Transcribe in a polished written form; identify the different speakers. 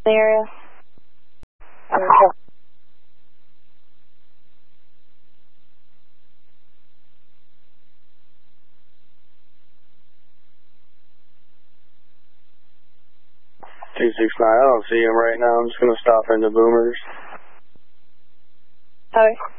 Speaker 1: the area.
Speaker 2: 269, I don't see him right now. I'm just going to stop into Boomers.
Speaker 1: Okay.